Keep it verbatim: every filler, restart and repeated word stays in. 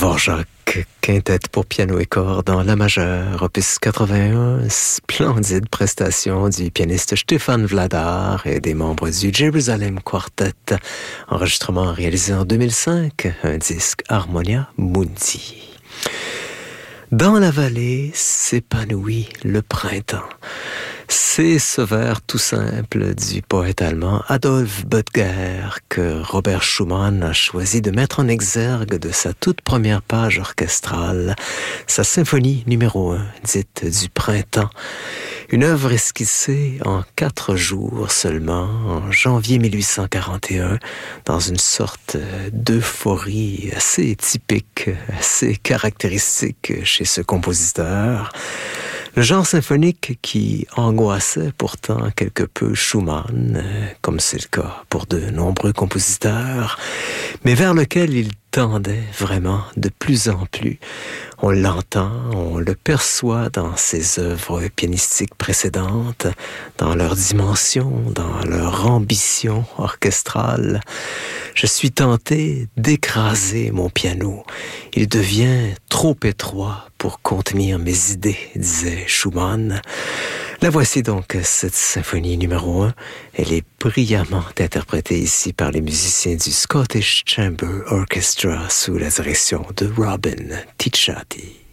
Dvorak, quintette pour piano et cordes dans la majeure, opus quatre-vingt-un, splendide prestation du pianiste Stéphane Vladar et des membres du Jérusalem Quartet, enregistrement réalisé en deux mille cinq, un disque Harmonia Mundi. Dans la vallée s'épanouit le printemps. C'est ce vers tout simple du poète allemand Adolf Böttger que Robert Schumann a choisi de mettre en exergue de sa toute première page orchestrale, sa symphonie numéro un, dite du printemps. Une œuvre esquissée en quatre jours seulement, en janvier mille huit cent quarante et un, dans une sorte d'euphorie assez typique, assez caractéristique chez ce compositeur. Le genre symphonique qui angoissait pourtant quelque peu Schumann, comme c'est le cas pour de nombreux compositeurs, mais vers lequel il tendait vraiment de plus en plus. On l'entend, on le perçoit dans ses œuvres pianistiques précédentes, dans leur dimension, dans leur ambition orchestrale. Je suis tenté d'écraser mon piano. Il devient trop étroit pour contenir mes idées, disait Schumann. La voici donc, cette symphonie numéro un. Elle est brillamment interprétée ici par les musiciens du Scottish Chamber Orchestra sous la direction de Robin Ticciati.